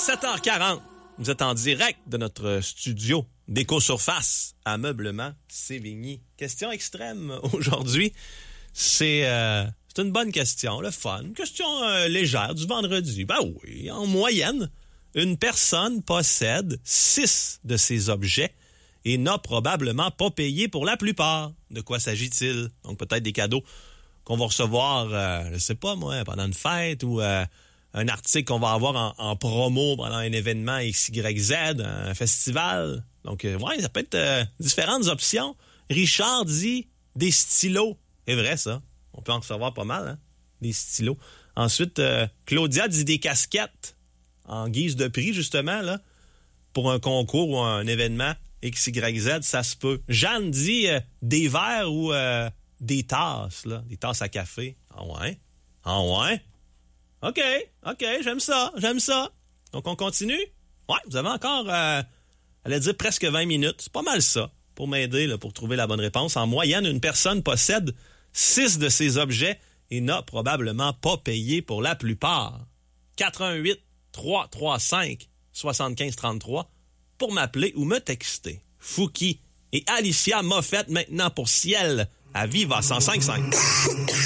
7h40. Vous êtes en direct de notre studio d'Éco-Surface Ameublement Sévigny. Question extrême aujourd'hui. C'est une bonne question, le fun. Une question légère du vendredi. Ben oui, en moyenne, une personne possède 6 de ces objets et n'a probablement pas payé pour la plupart. De quoi s'agit-il? Donc peut-être des cadeaux qu'on va recevoir, je sais pas moi, pendant une fête ou un article qu'on va avoir en promo pendant un événement XYZ, un festival. Donc, ouais, ça peut être différentes options. Richard dit des stylos. C'est vrai, ça. On peut en recevoir pas mal, hein? Des stylos. Ensuite, Claudia dit des casquettes en guise de prix, justement, là, pour un concours ou un événement XYZ, ça se peut. Jeanne dit des verres ou des tasses, là, des tasses à café. Ah ouais? Ah ouais? OK, j'aime ça. Donc, on continue? Ouais, vous avez encore, allez dire, presque 20 minutes. C'est pas mal ça, pour m'aider, là, pour trouver la bonne réponse. En moyenne, une personne possède 6 de ces objets et n'a probablement pas payé pour la plupart. 418-335-7533 pour m'appeler ou me texter. Fouki et Alicia Moffett maintenant pour Ciel à Viva 105.5.